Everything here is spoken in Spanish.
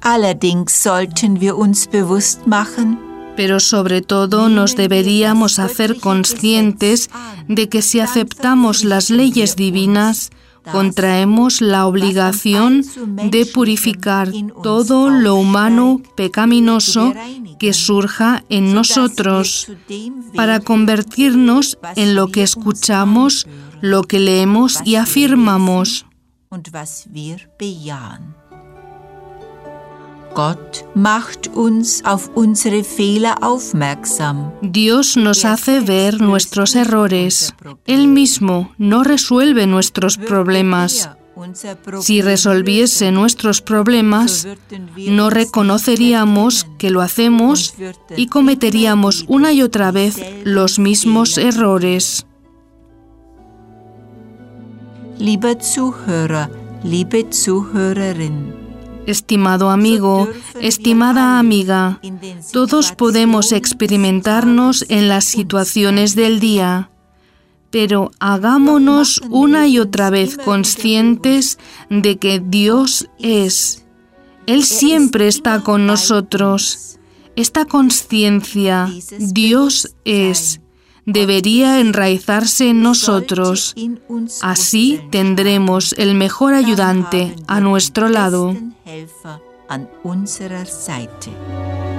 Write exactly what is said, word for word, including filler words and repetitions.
Allerdings sollten wir uns bewusst machen, Pero sobre todo nos deberíamos hacer conscientes de que si aceptamos las leyes divinas, contraemos la obligación de purificar todo lo humano pecaminoso que surja en nosotros, para convertirnos en lo que escuchamos, lo que leemos y afirmamos. und was wir bejahen. Gott macht uns auf unsere Fehler aufmerksam. Dios nos hace ver nuestros errores. Él mismo no resuelve nuestros problemas. Si resolviese nuestros problemas, no reconoceríamos que lo hacemos y cometeríamos una y otra vez los mismos errores. Lieber Zuhörer, liebe Zuhörerin, Estimado amigo, estimada amiga, todos podemos experimentarnos en las situaciones del día, pero hagámonos una y otra vez conscientes de que Dios es. Él siempre está con nosotros. Esta conciencia, Dios es, debería enraizarse en nosotros. Así tendremos el mejor ayudante a nuestro lado. Helfer an unserer Seite.